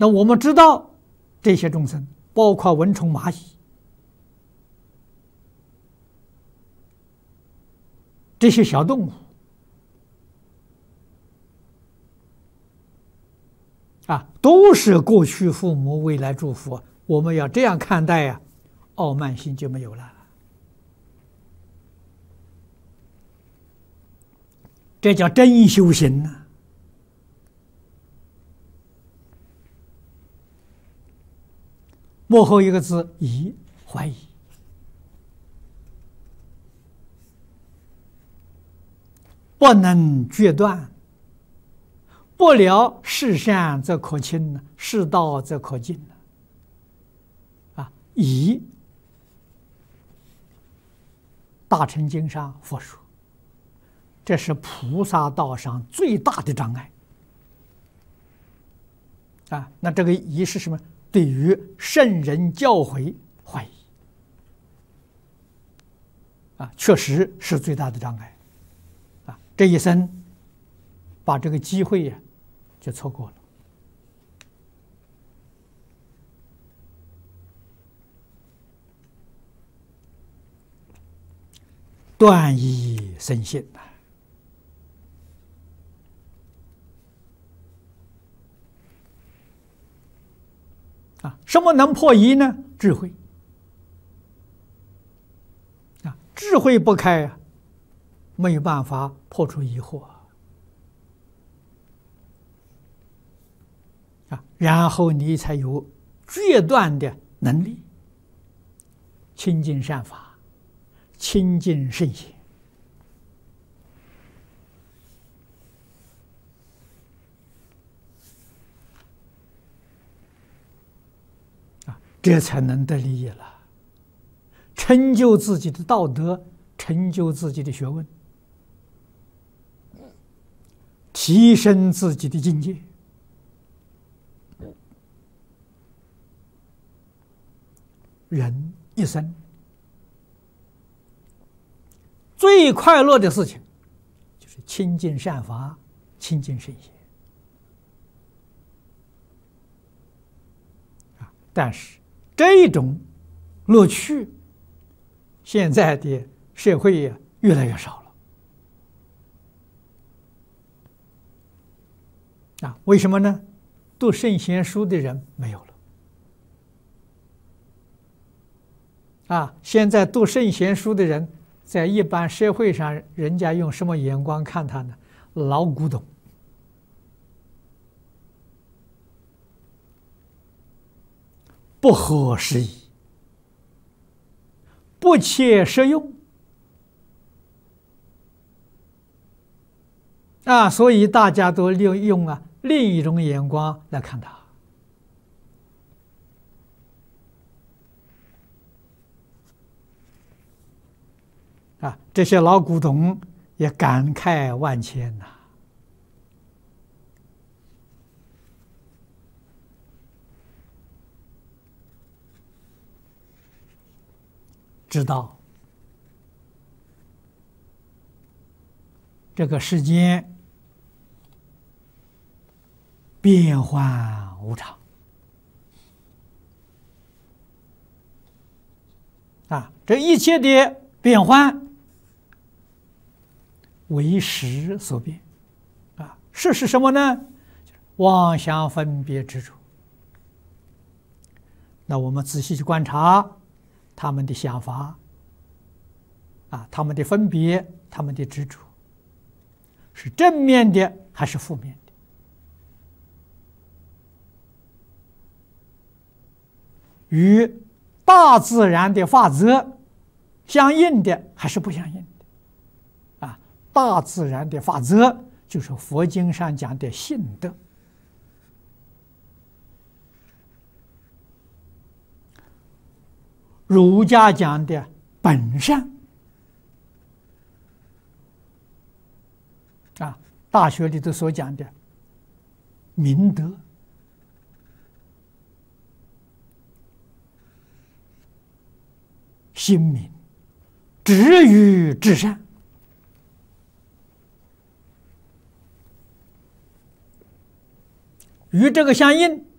那我们知道这些众生，包括蚊虫蚂蚁，这些小动物都是过去父母，未来祝福。我们要这样看待呀，傲慢心就没有了。这叫真修行呢。幕后一个字疑，怀疑。不能决断，不了是善则可亲，是道则可进。疑，大乘经上佛说，这是菩萨道上最大的障碍。那这个疑是什么？对于圣人教诲怀疑，确实是最大的障碍。这一生把这个机会呀，就错过了。断疑生信什么能破疑呢？智慧智慧不开没有办法破除疑惑然后你才有决断的能力，亲近善法，亲近圣贤这才能得利益了，成就自己的道德，成就自己的学问，提升自己的境界。人一生最快乐的事情，就是亲近善法，亲近圣贤。但是这种乐趣，现在的社会也越来越少了。为什么呢？读圣贤书的人没有了。现在读圣贤书的人，在一般社会上，人家用什么眼光看他呢？老古董。不合时宜，不切实用所以大家都用另一种眼光来看他这些老古董也感慨万千呐。知道这个世间变幻无常这一切的变幻为识所变识是什么呢？妄想分别执着。那我们仔细去观察他们的想法他们的分别，他们的执着，是正面的还是负面的？与大自然的法则相应的还是不相应的？大自然的法则就是佛经上讲的性德，儒家讲的本善大学里头所讲的明德，心明，止于至善。与这个相应，